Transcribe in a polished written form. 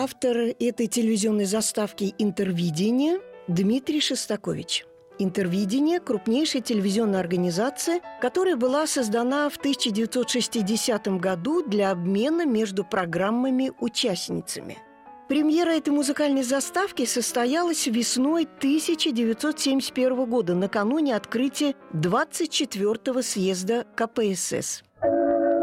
Автор этой телевизионной заставки «Интервидение» Дмитрий Шостакович. «Интервидение» – крупнейшая телевизионная организация, которая была создана в 1960 году для обмена между программами-участницами. Премьера этой музыкальной заставки состоялась весной 1971 года, накануне открытия 24-го съезда КПСС.